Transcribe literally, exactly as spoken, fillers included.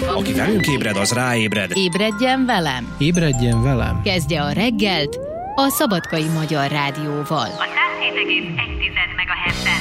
Aki velünk ébred, az ráébred. Ébredjen velem! Ébredjen velem! Kezdje a reggelt a Szabadkai Magyar Rádióval. A száz hét egész egy MHz-en.